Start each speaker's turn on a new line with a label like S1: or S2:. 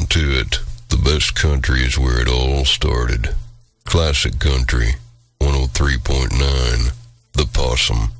S1: to it. The best country is where it all started. Classic Country, 103.9, The Possum.